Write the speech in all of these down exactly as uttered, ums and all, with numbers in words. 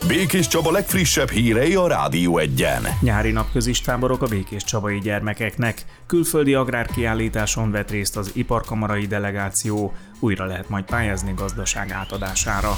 Békés Csaba legfrissebb hírei a Rádió Egyen. Nyári napközis táborok a békés csabai gyermekeknek. Külföldi agrárkiállításon vett részt az iparkamarai delegáció. Újra lehet majd pályázni gazdaság átadására.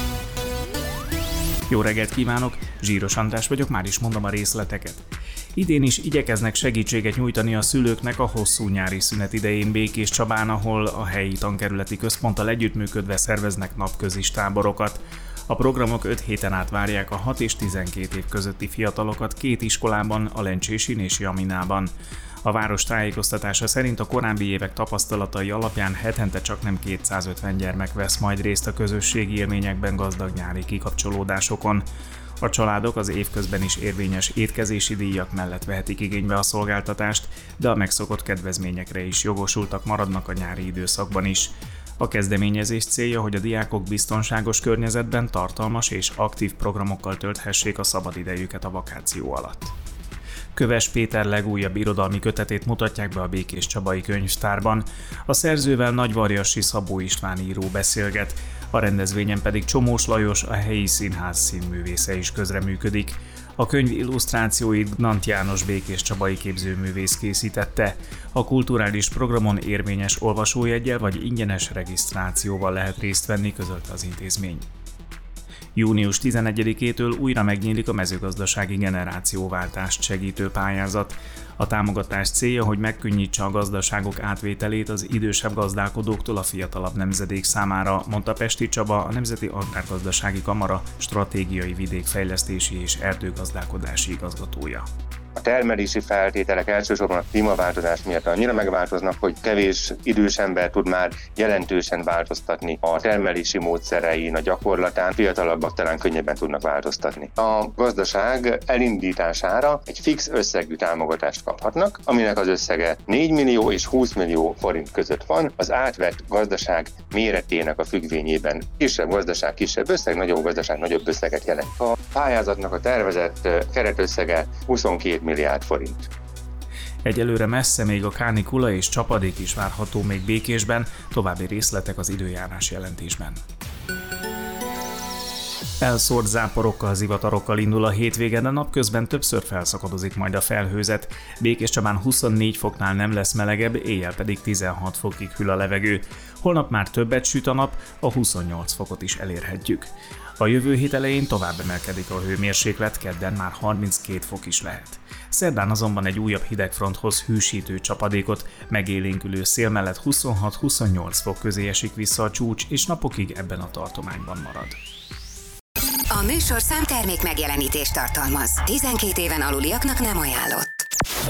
Jó reggelt kívánok, Zsíros András vagyok, már is mondom a részleteket. Idén is igyekeznek segítséget nyújtani a szülőknek a hosszú nyári szünet idején Békés Csabán, ahol a helyi tankerületi központtal együttműködve szerveznek napközis táborokat. A programok öt héten át várják a hat és tizenkét év közötti fiatalokat két iskolában, a Lencsésin és Jaminában. A város tájékoztatása szerint a korábbi évek tapasztalatai alapján hetente csaknem kétszázötven gyermek vesz majd részt a közösségi élményekben gazdag nyári kikapcsolódásokon. A családok az évközben is érvényes étkezési díjak mellett vehetik igénybe a szolgáltatást, de a megszokott kedvezményekre is jogosultak maradnak a nyári időszakban is. A kezdeményezés célja, hogy a diákok biztonságos környezetben tartalmas és aktív programokkal tölthessék a szabadidejüket a vakáció alatt. Köves Péter legújabb irodalmi kötetét mutatják be a Békés Csabai Könyvtárban. A szerzővel Nagyvarjassi Szabó István író beszélget, a rendezvényen pedig Csomós Lajos, a helyi színház színművésze is közreműködik. A könyv illusztrációit Gnant János békés csabai képzőművész készítette. A kulturális programon érvényes olvasójeggyel vagy ingyenes regisztrációval lehet részt venni, közölte az intézmény. június tizenegyedikétől újra megnyílik a mezőgazdasági generációváltást segítő pályázat. A támogatás célja, hogy megkönnyítse a gazdaságok átvételét az idősebb gazdálkodóktól a fiatalabb nemzedék számára, mondta Pesti Csaba, a Nemzeti Agrárgazdasági Kamara stratégiai vidékfejlesztési és erdőgazdálkodási igazgatója. A termelési feltételek elsősorban a klímaváltozás miatt annyira megváltoznak, hogy kevés idős ember tud már jelentősen változtatni a termelési módszerein, a gyakorlatán, fiatalabbak talán könnyebben tudnak változtatni. A gazdaság elindítására egy fix összegű támogatást kaphatnak, aminek az összege négy millió és húsz millió forint között van, az átvett gazdaság méretének a függvényében. Kisebb gazdaság, kisebb összeg, nagyobb gazdaság, nagyobb összeget jelent. A pályázatnak a tervezett keretösszege huszonkét milliárd forint. Egyelőre messze még a kánikula és csapadék is várható még Békésben, további részletek az időjárás jelentésben. Elszórt záporokkal, zivatarokkal indul a hétvége, de napközben többször felszakadozik majd a felhőzet. Békéscsabán huszonnégy foknál nem lesz melegebb, éjjel pedig tizenhat fokig hűl a levegő. Holnap már többet süt a nap, a huszonnyolc fokot is elérhetjük. A jövő hét elején tovább emelkedik a hőmérséklet, kedden már harminckét fok is lehet. Szerdán azonban egy újabb hidegfronthoz hűsítő csapadékot, megélénkülő szél mellett huszonhat-huszonnyolc fok közé esik vissza a csúcs, és napokig ebben a tartományban marad. A műsorszám termék megjelenítést tartalmaz. tizenkét éven aluliaknak nem ajánlott.